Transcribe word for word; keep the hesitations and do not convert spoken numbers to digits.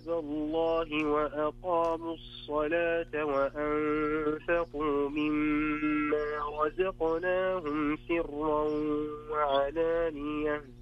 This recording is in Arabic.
الله وأقاموا الصلاة وأنفقوا مما رزقناهم سرا وعلانية